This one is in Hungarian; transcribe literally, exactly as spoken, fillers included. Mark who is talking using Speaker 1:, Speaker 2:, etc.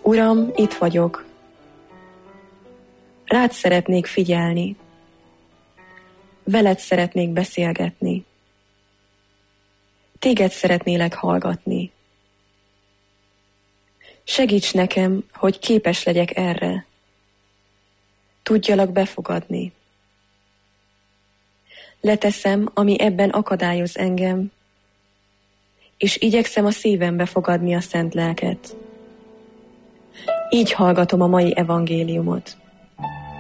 Speaker 1: Uram, itt vagyok. Rád szeretnék figyelni. Veled szeretnék beszélgetni. Téged szeretnélek hallgatni. Segíts nekem, hogy képes legyek erre. Tudjalak befogadni. Leteszem, ami ebben akadályoz engem, és igyekszem a szívembe fogadni a szent lelket. Így hallgatom a mai evangéliumot.